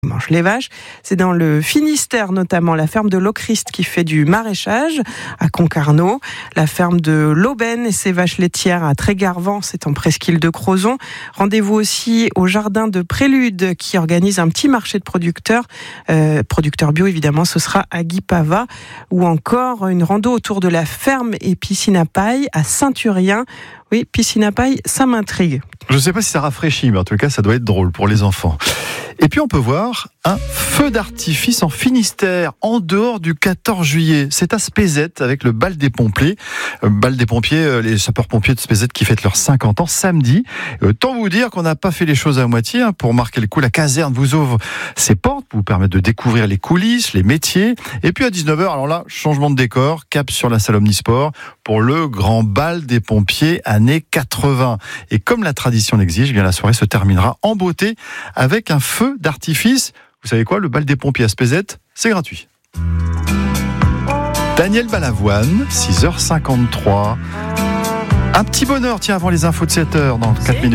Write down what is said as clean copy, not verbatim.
Mange les vaches. C'est dans le Finistère notamment, la ferme de Lochrist qui fait du maraîchage à Concarneau, la ferme de l'Aubaine et ses vaches laitières à Trégarvan, c'est en presqu'île de Crozon. Rendez-vous aussi au jardin de Prélude qui organise un petit marché de producteurs bio évidemment, ce sera à Guipava, ou encore une rando autour de la ferme et piscine à paille à Saint-Urien. Oui, piscine à paille, ça m'intrigue. Je ne sais pas si ça rafraîchit, mais en tout cas, ça doit être drôle pour les enfants. Et puis, on peut voir un feu d'artifice en Finistère, en dehors du 14 juillet. C'est à Spézet, avec le bal des pompiers. Les sapeurs-pompiers de Spézet qui fêtent leurs 50 ans samedi. Tant vous dire qu'on n'a pas fait les choses à moitié. Pour marquer le coup, la caserne vous ouvre ses portes, vous permet de découvrir les coulisses, les métiers. Et puis à 19h, alors là, changement de décor, cap sur la salle Omnisport pour le grand bal des pompiers années 80. Et comme la tradition l'exige, eh bien la soirée se terminera en beauté avec un feu d'artifice. Vous savez quoi, le bal des pompiers à Spézet, c'est gratuit. Daniel Balavoine, 6h53. Un petit bonheur, tiens, avant les infos de 7h, dans 4 minutes.